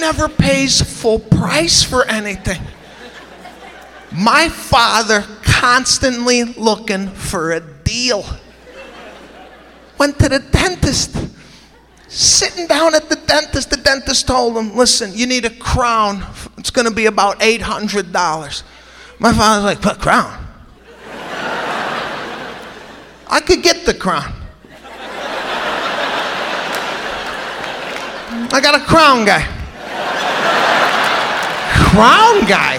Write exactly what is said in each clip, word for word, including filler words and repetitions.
never pays full price for anything. My father constantly looking for a deal. Went to the dentist. Sitting down at the dentist, the dentist told him, listen, you need a crown. It's going to be about eight hundred dollars. My father's like, what crown? I could get the crown. I got a crown guy. Crown guy?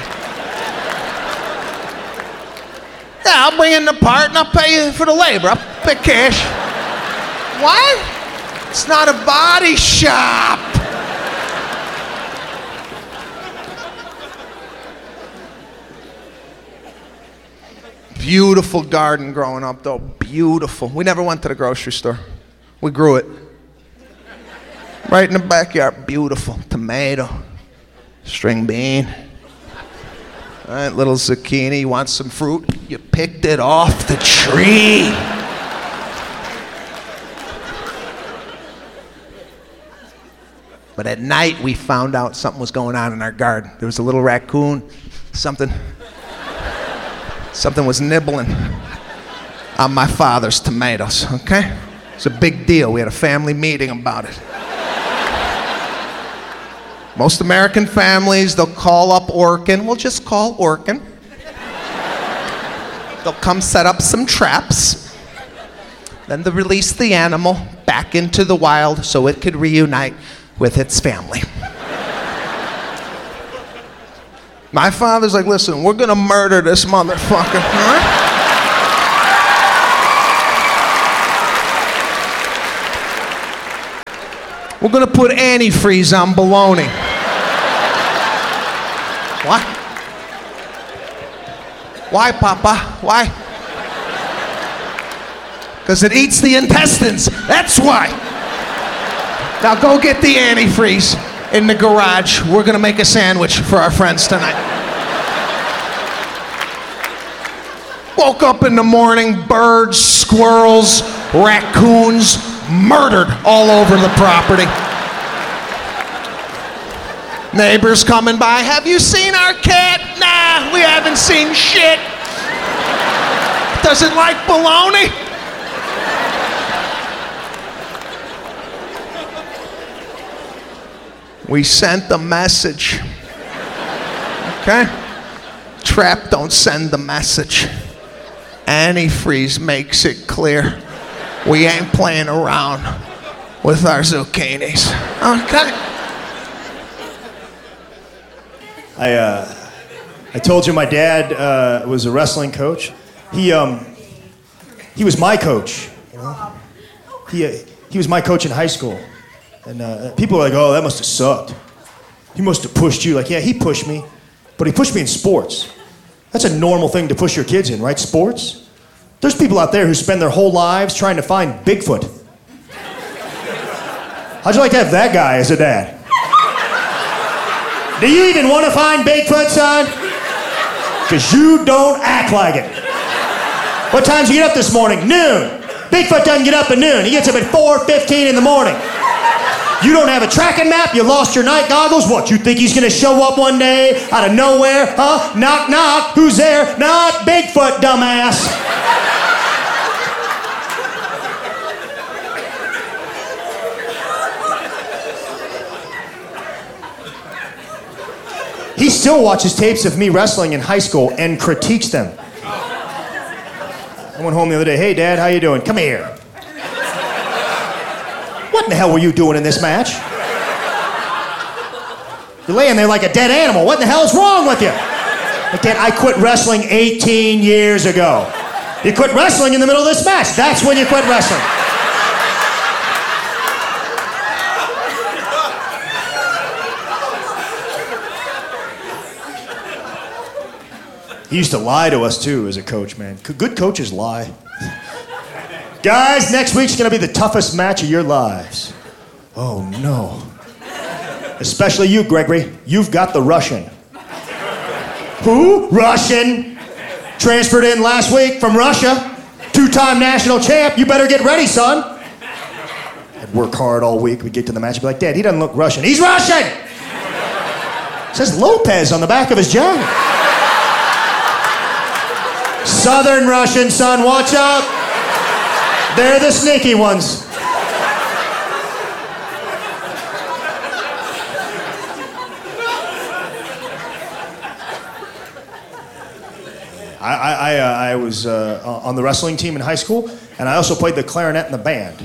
Yeah, I'll bring in the part and I'll pay you for the labor. I'll pay cash. What? It's not a body shop. Beautiful garden growing up, though. Beautiful. We never went to the grocery store. We grew it. Right in the backyard. Beautiful. Tomato. String bean. All right, little zucchini. You want some fruit? You picked it off the tree. But at night, we found out something was going on in our garden. There was a little raccoon, something, something was nibbling on my father's tomatoes, okay? It's a big deal. We had a family meeting about it. Most American families, they'll call up Orkin. We'll just call Orkin. They'll come set up some traps. Then they'll release the animal back into the wild so it could reunite with its family. My father's like, listen, we're gonna murder this motherfucker, huh? We're gonna put antifreeze on bologna. What? Why, Papa? Why? Because it eats the intestines, that's why. Now go get the antifreeze in the garage. We're gonna make a sandwich for our friends tonight. Woke up in the morning, birds, squirrels, raccoons, murdered all over the property. Neighbors coming by, have you seen our cat? Nah, we haven't seen shit. Does it like bologna? We sent the message. Okay? Trap don't send the message. Antifreeze makes it clear we ain't playing around with our zucchinis. Okay? I uh, I told you my dad uh, was a wrestling coach. He um he was my coach. You know? He uh, he was my coach in high school. And uh, people are like, oh, that must have sucked. He must have pushed you. Like, yeah, he pushed me, but he pushed me in sports. That's a normal thing to push your kids in, right? Sports? There's people out there who spend their whole lives trying to find Bigfoot. How'd you like to have that guy as a dad? Do you even want to find Bigfoot, son? Because you don't act like it. What time did you get up this morning? Noon. Bigfoot doesn't get up at noon. He gets up at four fifteen in the morning. You don't have a tracking map, you lost your night goggles. What, you think he's gonna show up one day out of nowhere? Huh? Knock, knock, who's there? Not Bigfoot, dumbass. He still watches tapes of me wrestling in high school and critiques them. I went home the other day, hey Dad, how you doing? Come here. What in the hell were you doing in this match? You're laying there like a dead animal. What in the hell is wrong with you? Like, Dad, I quit wrestling eighteen years ago. You quit wrestling in the middle of this match. That's when you quit wrestling. He used to lie to us too as a coach, man. Good coaches lie. Guys, next week's gonna be the toughest match of your lives. Oh no. Especially you, Gregory. You've got the Russian. Who? Russian. Transferred in last week from Russia. Two-time national champ. You better get ready, son. I'd work hard all week. We'd get to the match and be like, Dad, he doesn't look Russian. He's Russian! It says Lopez on the back of his jacket. Southern Russian, son, watch out. They're the sneaky ones. I, I, uh, I was uh, on the wrestling team in high school, and I also played the clarinet in the band.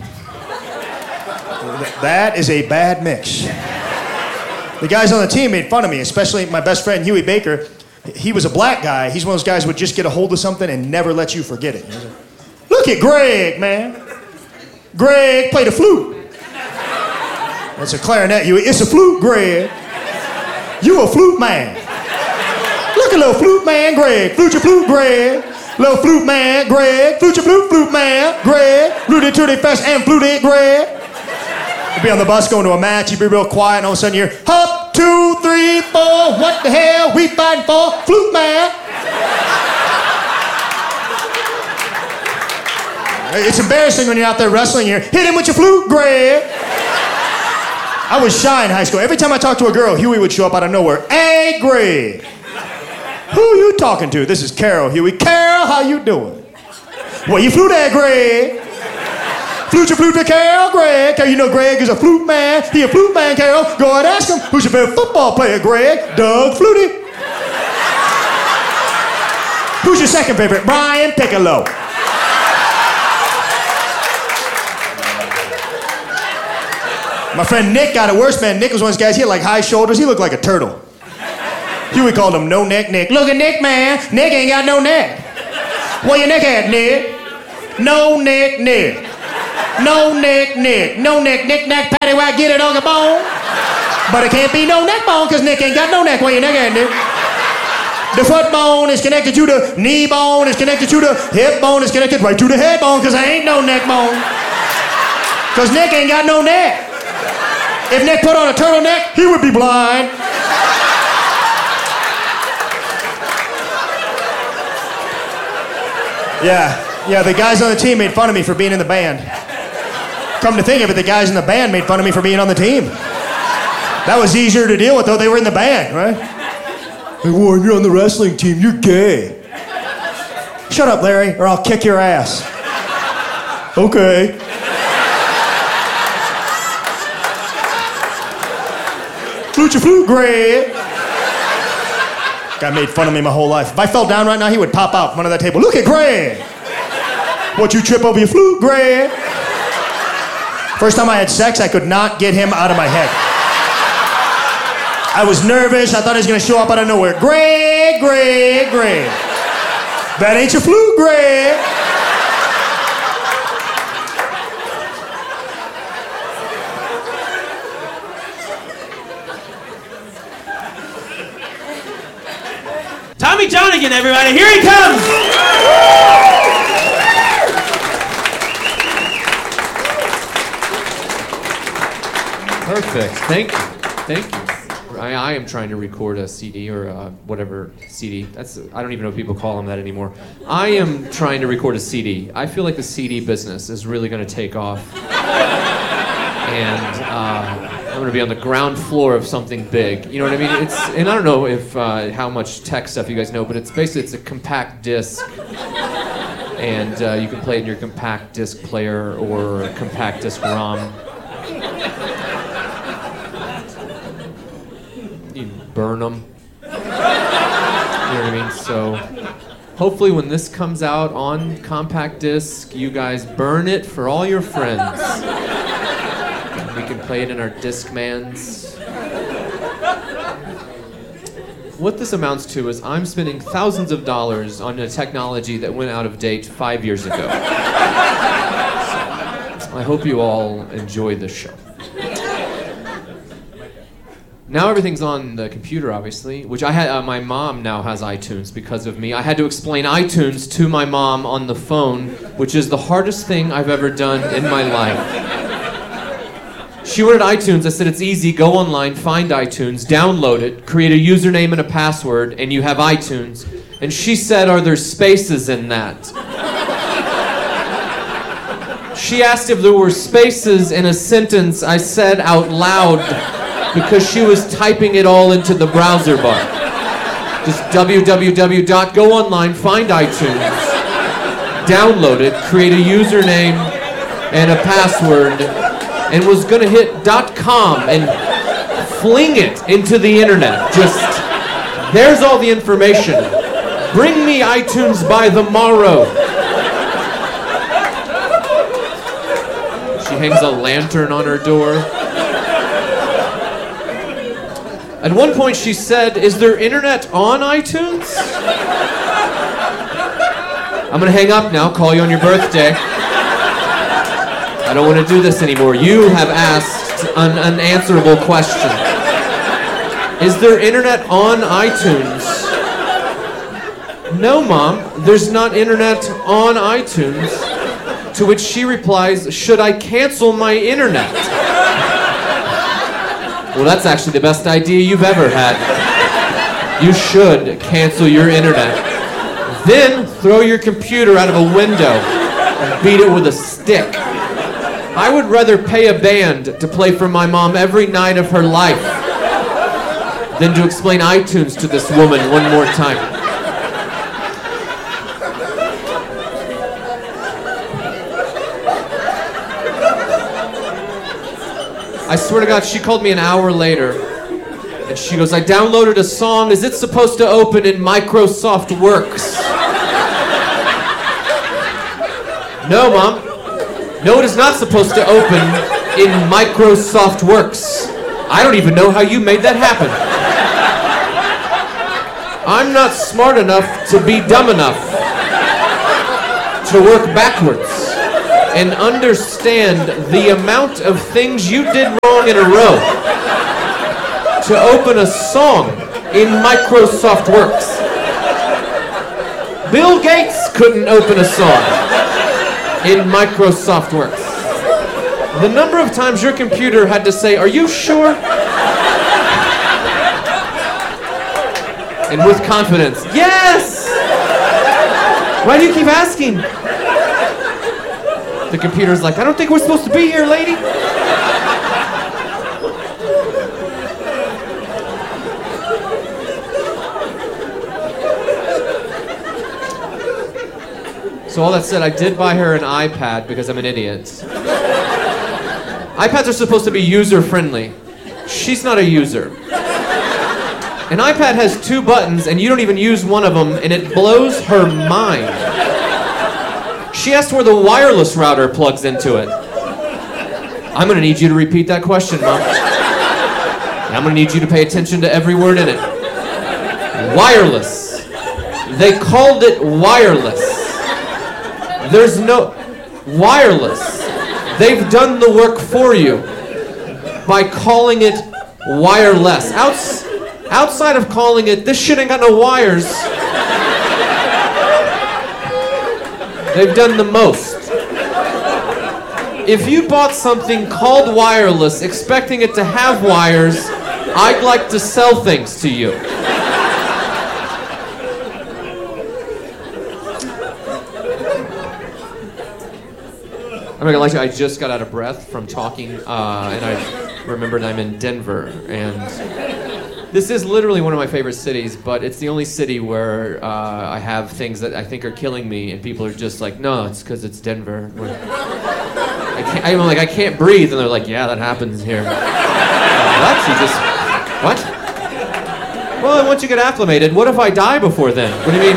That is a bad mix. The guys on the team made fun of me, especially my best friend, Huey Baker. He was a black guy. He's one of those guys who would just get a hold of something and never let you forget it. Look at Greg, man. Greg played a flute. That's a clarinet, Huey. It's a flute, Greg. You a flute man. Look at little flute man, Greg. Flute your flute, Greg. Little flute man, Greg. Flute your flute, flute man, Greg. Flute it to the fest and flute it, Greg. You'd be on the bus going to a match, you'd be real quiet, and all of a sudden you hear, hop, two, three, four, what the hell we fighting for? Flute man. It's embarrassing when you're out there wrestling here. Hit him with your flute, Greg. I was shy in high school. Every time I talked to a girl, Huey would show up out of nowhere. Hey, Greg. Who you talking to? This is Carol, Huey. Carol, how you doing? Well, you flute at, Greg. Flute your flute to Carol, Greg. Carol, you know Greg is a flute man. He a flute man, Carol. Go ahead and ask him. Who's your favorite football player, Greg? Doug Flutie. Who's your second favorite? Brian Piccolo. My friend Nick got it worse, man. Nick was one of those guys, he had like high shoulders. He looked like a turtle. Huey called him No Neck Nick. Look at Nick, man. Nick ain't got no neck. Where your neck at, Nick? No neck Nick. No neck Nick. No neck Nick Nack Paddywhack, get it on the bone. But it can't be no neck bone because Nick ain't got no neck. Where your neck at, Nick? The foot bone is connected to the knee bone, is connected to the hip bone, is connected right to the head bone because there ain't no neck bone. Because Nick ain't got no neck. If Nick put on a turtleneck, he would be blind. Yeah, yeah, the guys on the team made fun of me for being in the band. Come to think of it, the guys in the band made fun of me for being on the team. That was easier to deal with, though. They were in the band, right? Hey, Warren, you're on the wrestling team. You're gay. Shut up, Larry, or I'll kick your ass. Okay. Flute your flute, Greg. Guy made fun of me my whole life. If I fell down right now, he would pop out from under that table. Look at Greg. What, you trip over your flute, Greg? First time I had sex, I could not get him out of my head. I was nervous. I thought he was going to show up out of nowhere. Greg, Greg, Greg. That ain't your flute, Greg. Tommy Johnigan, everybody, here he comes! Perfect, thank you, thank you. I, I am trying to record a C D or uh, whatever C D. That's I don't even know if people call them that anymore. I am trying to record a C D. I feel like the C D business is really going to take off, and uh, I'm going to be on the ground floor of something big. You know what I mean? It's and I don't know if uh, how much tech stuff you guys know, but it's basically it's a compact disc, and uh, you can play it in your compact disc player or a compact disc ROM. You burn them. You know what I mean? So hopefully when this comes out on compact disc, you guys burn it for all your friends. We can play it in our Discmans. What this amounts to is I'm spending thousands of dollars on a technology that went out of date five years ago. So, I hope you all enjoy this show. Now everything's on the computer, obviously, which I had. Uh, my mom now has iTunes because of me. I had to explain iTunes to my mom on the phone, which is the hardest thing I've ever done in my life. She wanted iTunes. I said, it's easy. Go online, find iTunes, download it, create a username and a password, and you have iTunes. And she said, are there spaces in that? She asked if there were spaces in a sentence I said out loud. because she was typing it all into the browser bar. Just www. Go online, find iTunes, download it, create a username and a password, and was gonna hit .com and fling it into the internet. Just, there's all the information. Bring me iTunes by the morrow. She hangs a lantern on her door. At one point she said, "Is there internet on iTunes?" I'm gonna hang up now, call you on your birthday. I don't want to do this anymore. You have asked an unanswerable question. Is there internet on iTunes? No, Mom, there's not internet on iTunes. To which she replies, "Should I cancel my internet?" Well, that's actually the best idea you've ever had. You should cancel your internet. Then throw your computer out of a window and beat it with a stick. I would rather pay a band to play for my mom every night of her life than to explain iTunes to this woman one more time. I swear to God, she called me an hour later, and she goes, "I downloaded a song. Is it supposed to open in Microsoft Works?" No, Mom. No, it is not supposed to open in Microsoft Works. I don't even know how you made that happen. I'm not smart enough to be dumb enough to work backwards and understand the amount of things you did wrong in a row to open a song in Microsoft Works. Bill Gates couldn't open a song in Microsoft Works. The number of times your computer had to say, "Are you sure?" And with confidence, "Yes!" Why do you keep asking? The computer's like, "I don't think we're supposed to be here, lady." So all that said, I did buy her an iPad because I'm an idiot. iPads are supposed to be user-friendly. She's not a user. An iPad has two buttons and you don't even use one of them, and it blows her mind. She asked where the wireless router plugs into it. I'm gonna need you to repeat that question, Mom. And I'm gonna need you to pay attention to every word in it. Wireless. They called it wireless. There's no wireless. They've done the work for you by calling it wireless. Outs, outside of calling it, "This shit ain't got no wires," they've done the most. If you bought something called wireless expecting it to have wires, I'd like to sell things to you. I'm not gonna lie to you, I just got out of breath from talking, uh, and I remembered I'm in Denver, and this is literally one of my favorite cities, but it's the only city where uh, I have things that I think are killing me, and people are just like, "No, it's because it's Denver." I can't, I'm like, "I can't breathe," and they're like, "Yeah, that happens here." What? You just, what? Well, once you get acclimated, what if I die before then? What do you mean?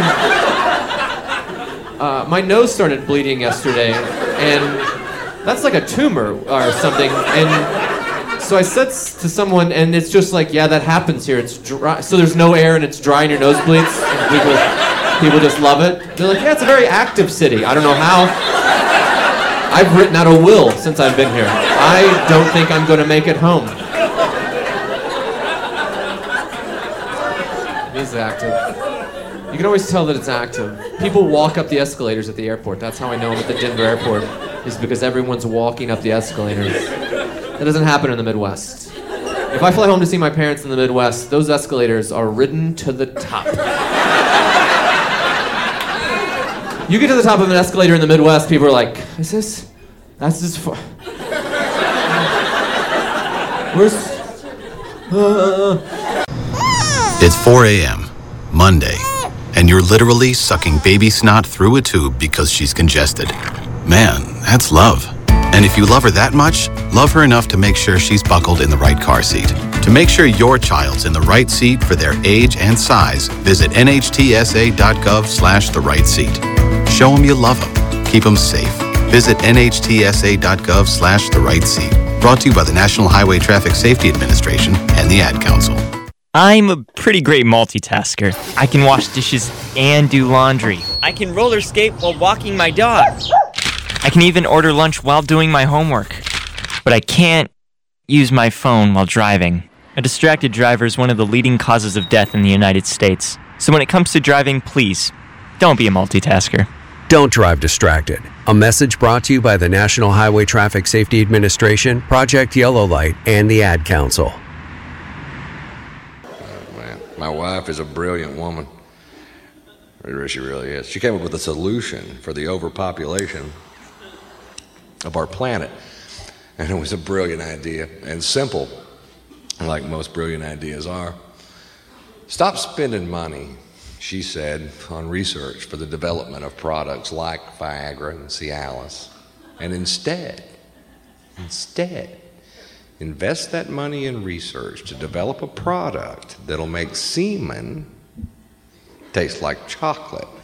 Uh, my nose started bleeding yesterday, and that's like a tumor or something. And so I said to someone, and it's just like, "Yeah, that happens here. It's dry. So there's no air and it's dry and your nose bleeds." And people, people just love it. They're like, "Yeah, it's a very active city." I don't know how. I've written out a will since I've been here. I don't think I'm going to make it home. It is active. You can always tell that it's active. People walk up the escalators at the airport. That's how I know I'm at the Denver airport, is because everyone's walking up the escalators. That doesn't happen in the Midwest. If I fly home to see my parents in the Midwest, those escalators are ridden to the top. You get to the top of an escalator in the Midwest, people are like, "Is this, that's this far? Where's, It's four a.m., Monday, and you're literally sucking baby snot through a tube because she's congested. Man, that's love. And if you love her that much, love her enough to make sure she's buckled in the right car seat. To make sure your child's in the right seat for their age and size, visit N H T S A dot gov slash the right seat. Show them you love them. Keep them safe. Visit N H T S A dot gov slash the right seat. Brought to you by the National Highway Traffic Safety Administration and the Ad Council. I'm a pretty great multitasker. I can wash dishes and do laundry. I can roller skate while walking my dog. I can even order lunch while doing my homework. But I can't use my phone while driving. A distracted driver is one of the leading causes of death in the United States. So when it comes to driving, please, don't be a multitasker. Don't drive distracted. A message brought to you by the National Highway Traffic Safety Administration, Project Yellow Light, and the Ad Council. My wife is a brilliant woman. She really is. She came up with a solution for the overpopulation of our planet. And it was a brilliant idea and simple, like most brilliant ideas are. Stop spending money, she said, on research for the development of products like Viagra and Cialis. And instead, instead, invest that money in research to develop a product that'll make semen taste like chocolate.